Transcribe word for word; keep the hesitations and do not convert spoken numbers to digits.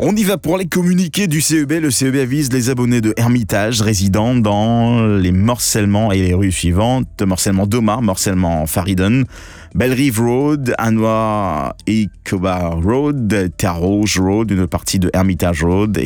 On y va pour les communiqués du C E B. Le C E B avise les abonnés de Hermitage résidant dans les morcellements et les rues suivantes. Morcellement Doma, morcellement Fariden, Bellerive Road, Anwar Ecobar Road, Terre Rouge Road, une partie de Hermitage Road